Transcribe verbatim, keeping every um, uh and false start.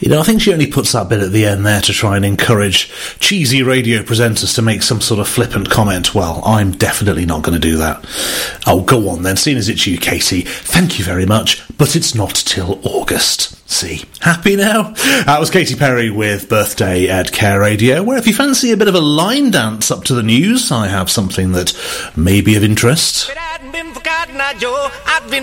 You know, I think she only puts that bit at the end there to try and encourage cheesy radio presenters to make some sort of flippant comment. Well, I'm definitely not going to do that. Oh, go on then, seeing as it's you, Katie. Thank you very much, but it's not till August. See? Happy now? That was Katy Perry with Birthday at Care Radio, where if you fancy a bit of a line dance up to the news, I have something that may be of interest. But I hadn't been forgotten, I, Joe. I'd been